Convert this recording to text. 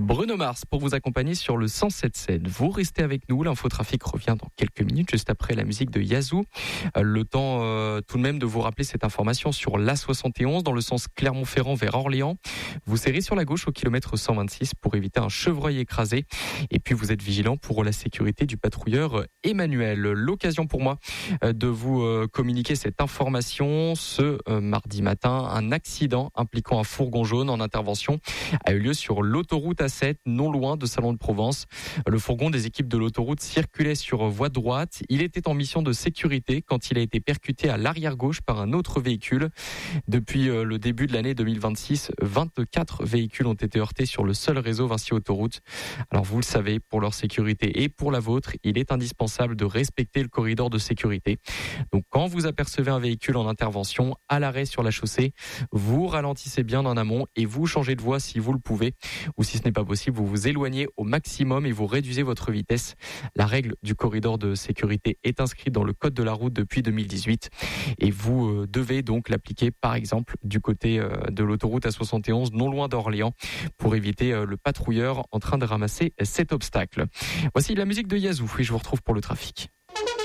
Bruno Mars pour vous accompagner sur le 107.7. Vous restez avec nous, l'infotrafic revient dans quelques minutes, juste après la musique de Yazoo. Le temps tout de même de vous rappeler cette information sur l'A71 dans le sens Clermont-Ferrand vers Orléans. Vous serrez sur la gauche au kilomètre 126 pour éviter un chevreuil écrasé. Et puis vous êtes vigilant pour la sécurité du patrouilleur Emmanuel. L'occasion pour moi de vous communiquer cette information. Ce mardi matin, un accident impliquant un fourgon jaune en intervention a eu lieu sur l'autoroute A7, non loin de Salon de Provence. Le fourgon des équipes de l'autoroute circulait sur voie droite. Il était en mission de sécurité quand il a été percuté à l'arrière-gauche par un autre véhicule. Depuis le début de l'année 2026, 24 véhicules ont été heurtés sur le seul réseau Vinci Autoroute. Alors vous le savez, pour leur sécurité et pour la vôtre, il est indispensable de respecter le corridor de sécurité. Donc quand vous apercevez un véhicule en intervention à l'arrêt sur la chaussée, vous ralentissez bien en amont et vous changez de voie si vous le pouvez. Ou si ce n'est pas possible, vous vous éloignez au maximum et vous réduisez votre vitesse. La règle du corridor de sécurité est inscrite dans le code de la route depuis 2018 et vous devez donc l'appliquer par exemple du côté de l'autoroute A71 non loin d'Orléans pour éviter le patrouilleur en train de ramasser cet obstacle. Voici la musique de Yazoo et je vous retrouve pour le trafic.